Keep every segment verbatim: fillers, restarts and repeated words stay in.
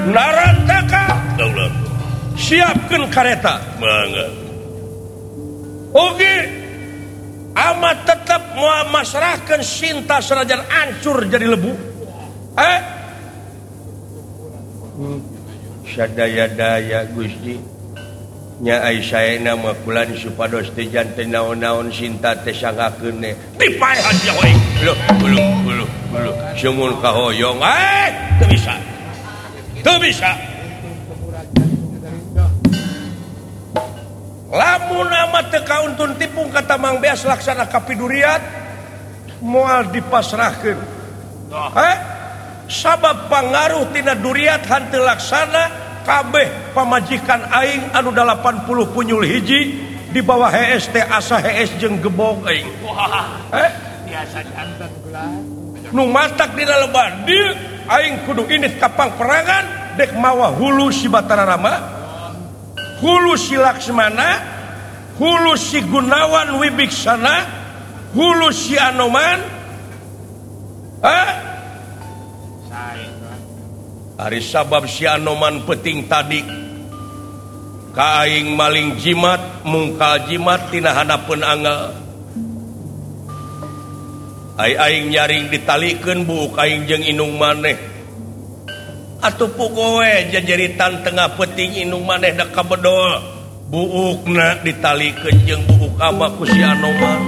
Narantaka siapkan kareta Oke amat tetap mau masrahkan Sinta serajan hancur jadi lebu eh sadaya-daya Gusti nya ai saena mah kulan supados teh janten naon-naon Sinta teh sangakeun dipaehan ya we leuh buluh buluh buluh seumun kahoyong eh teu bisa teu bisa lamun amat teu kauntun tipung kata Mang Beas laksana kapiduriat moal dipasrahkeun eh sabab pangaruh tina duriat hanteu laksana kabeh pamajikan aing anu delapan puluh punyul hiji di bawah H S T asa H S jeung gebog aing eh biasa janten kula nu matak dina leban dieu aing kudu init ka pangperangan dek mawa hulu si Batara Rama hulu si Laksmana hulu si Gunawan Wibiksana hulu si Anoman eh hari sabab si Anoman peting tadi kaing maling jimat mungkal jimat tina hanapeun angel ai-aing nyaring ditalikeun buuk aing jeung inung maneh atuh pugowe jajeritan tengah peting inung maneh da kabedol buukna ditalikeun jeung buuk ama ku si Anoman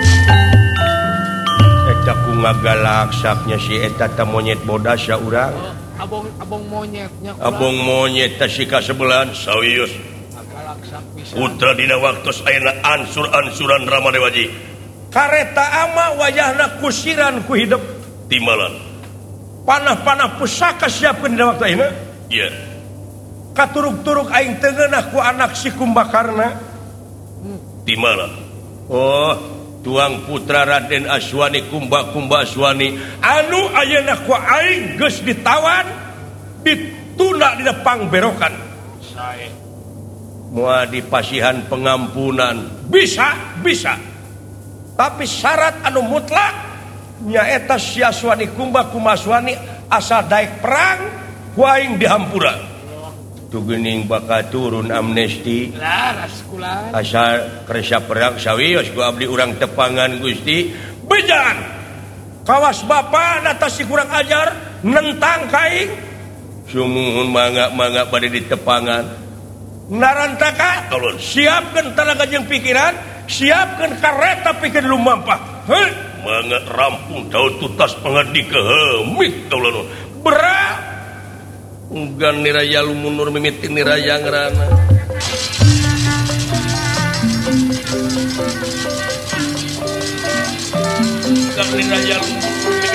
eta ku ngagalaksaknya si eta teh monyet bodas ya urang abong abong monyetnya abong monyet tasika sebelan sawius putra dina waktos ayeuna ansur-ansuran Rama Dewaji kareta ama wajahna kusiran ku hidup timbalan panah-panah pusaka siapkeun dina waktu ayeuna iya katuruk-turuk aing teu ngeunah ku anak si Kumbakarna timbalan oh tuang putra Raden Aswani Kumba Kumba Aswani anu ayeuna ku aing geus ditawan ditunda dina pangberokan sae moal dipasihan pengampunan bisa bisa tapi syarat anu mutlak nyaeta si Aswani Kumba Kumba Aswani asal daek perang ku aing dihampura tugening bakal turun amnesti asal kerja perang sawios ku abdi urang tepangan Gusti bejan kawas bapa natasi kurang ajar nentang kaing sumuhun mangga-mangga bade di tepangan narantaka tolong siapkeun tenaga jeung pikiran siapkeun kareta pikeun lumampah heuh mangga rampung daud tutas pangadi kehemik tolong berat Ugan niraya lumunur mimiting niraya ngerana Ugan niraya lumunur